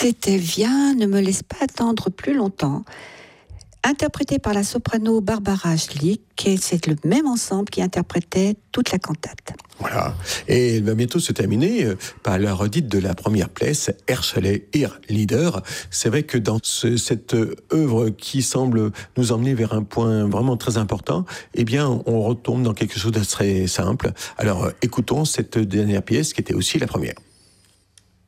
C'était Viens, ne me laisse pas attendre plus longtemps, interprété par la soprano Barbara Schlick, et c'est le même ensemble qui interprétait toute la cantate. Voilà, et elle va bientôt se terminer par la redite de la première pièce, Erschele, Ir Leader. C'est vrai que dans cette œuvre qui semble nous emmener vers un point vraiment très important, eh bien, on retombe dans quelque chose de très simple. Alors, écoutons cette dernière pièce qui était aussi la première.